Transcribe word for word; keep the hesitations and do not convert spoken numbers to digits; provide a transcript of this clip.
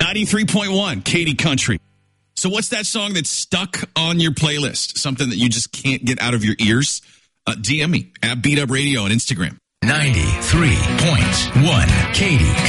ninety-three point one, Katy Country. So what's that song that's stuck on your playlist? Something that you just can't get out of your ears? Uh, D M me at Beat Up Radio on Instagram. ninety-three point one, Katy